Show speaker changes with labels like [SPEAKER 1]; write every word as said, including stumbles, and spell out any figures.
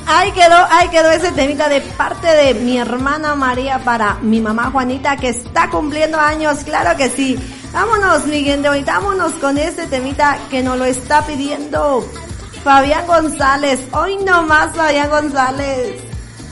[SPEAKER 1] Ahí quedó, ahí quedó ese temita de parte de mi hermana María para mi mamá Juanita que está cumpliendo años, claro que sí. Vámonos, mi gente, ahorita vámonos con este temita que nos lo está pidiendo Fabián González. Hoy nomás Fabián González.